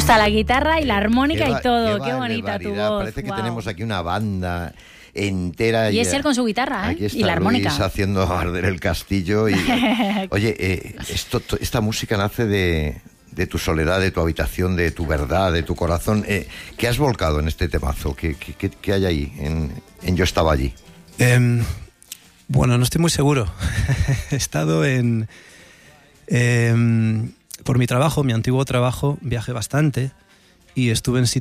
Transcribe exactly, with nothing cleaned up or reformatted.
gusta la guitarra y la armónica Qué y va- todo. qué Qué, bonita tu barbaridad. voz. Parece que Wow. tenemos aquí una banda entera. Y es él con su guitarra, ¿eh? Aquí está Y la armónica. Luis haciendo arder el castillo. Y, oye, eh, esto, to- esta música nace de, de tu soledad, de tu habitación, de tu verdad, de tu corazón. Eh, ¿Qué has volcado en este temazo? ¿Qué, qué, qué- qué hay ahí en, en Yo estaba allí? Eh, bueno, no estoy muy seguro. He estado en... eh, por mi trabajo, mi antiguo trabajo, viajé bastante y estuve en sitios